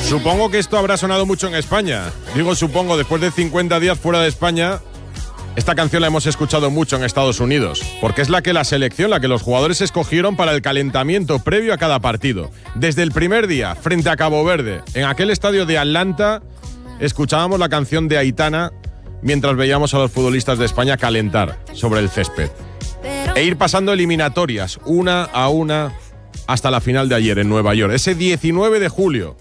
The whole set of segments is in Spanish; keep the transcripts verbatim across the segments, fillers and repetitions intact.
Supongo que esto habrá sonado mucho en España. Digo supongo, después de cincuenta días fuera de España, esta canción la hemos escuchado mucho en Estados Unidos, porque es la que la selección, la que los jugadores escogieron para el calentamiento previo a cada partido. Desde el primer día, frente a Cabo Verde, en aquel estadio de Atlanta, escuchábamos la canción de Aitana mientras veíamos a los futbolistas de España calentar sobre el césped. E ir pasando eliminatorias, una a una, hasta la final de ayer en Nueva York, ese diecinueve de julio.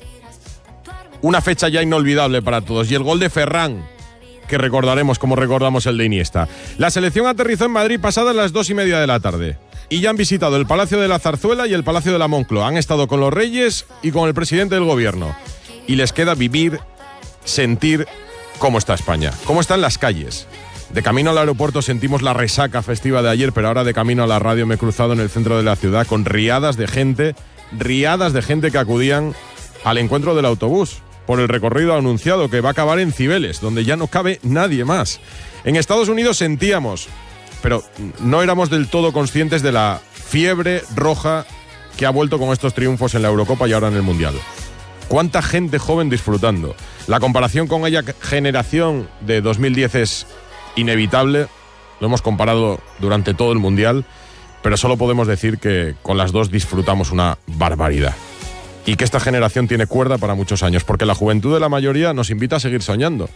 Una fecha ya inolvidable para todos. Y el gol de Ferran, que recordaremos como recordamos el de Iniesta. La selección aterrizó en Madrid pasadas las dos y media de la tarde. Y ya han visitado el Palacio de la Zarzuela y el Palacio de la Moncloa. Han estado con los Reyes y con el presidente del gobierno. Y les queda vivir, sentir cómo está España, cómo están las calles. De camino al aeropuerto sentimos la resaca festiva de ayer, pero ahora de camino a la radio me he cruzado en el centro de la ciudad con riadas de gente, riadas de gente que acudían al encuentro del autobús por el recorrido anunciado que va a acabar en Cibeles, donde ya no cabe nadie más. En Estados Unidos sentíamos, pero no éramos del todo conscientes de la fiebre roja que ha vuelto con estos triunfos en la Eurocopa y ahora en el Mundial. ¿Cuánta gente joven disfrutando? La comparación con aquella generación de dos mil diez es inevitable, lo hemos comparado durante todo el Mundial, pero solo podemos decir que con las dos disfrutamos una barbaridad. Y que esta generación tiene cuerda para muchos años, porque la juventud de la mayoría nos invita a seguir soñando.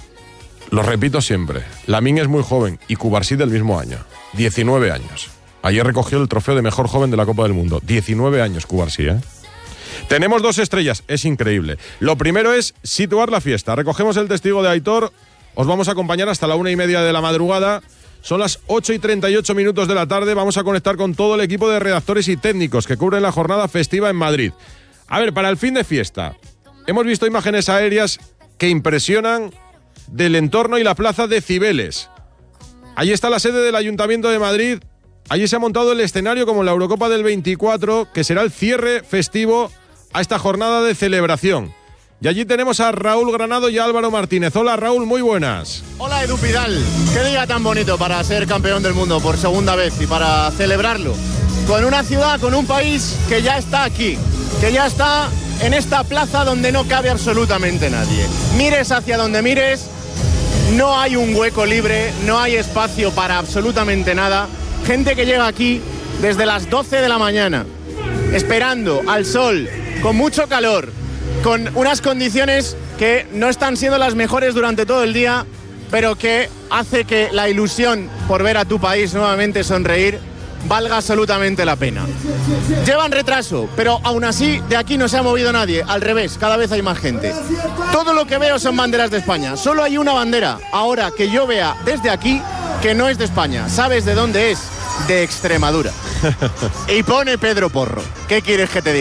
Lo repito siempre, Lamine es muy joven y Cubarsí del mismo año, diecinueve años. Ayer recogió el trofeo de mejor joven de la Copa del Mundo, diecinueve años Cubarsí, ¿eh? Tenemos dos estrellas, es increíble. Lo primero es situar la fiesta. Recogemos el testigo de Aitor, os vamos a acompañar hasta la una y media de la madrugada. Son las ocho y treinta y ocho minutos de la tarde, vamos a conectar con todo el equipo de redactores y técnicos que cubren la jornada festiva en Madrid. A ver, para el fin de fiesta, hemos visto imágenes aéreas que impresionan del entorno y la plaza de Cibeles. Allí está la sede del Ayuntamiento de Madrid. Allí se ha montado el escenario como en la Eurocopa del veinticuatro, que será el cierre festivo a esta jornada de celebración. Y allí tenemos a Raúl Granado y a Álvaro Martínez. Hola Raúl, muy buenas. Hola Edu Pidal, qué día tan bonito para ser campeón del mundo por segunda vez y para celebrarlo. Con una ciudad, con un país que ya está aquí, que ya está en esta plaza donde no cabe absolutamente nadie. Mires hacia donde mires, no hay un hueco libre, no hay espacio para absolutamente nada. Gente que llega aquí desde las doce de la mañana, esperando al sol, con mucho calor, con unas condiciones que no están siendo las mejores durante todo el día, pero que hace que la ilusión por ver a tu país nuevamente sonreír valga absolutamente la pena. Llevan retraso, pero aún así de aquí no se ha movido nadie, al revés, cada vez hay más gente. Todo lo que veo son banderas de España, solo hay una bandera, ahora que yo vea desde aquí, que no es de España. ¿Sabes de dónde es? De Extremadura. Y pone Pedro Porro. ¿Qué quieres que te diga?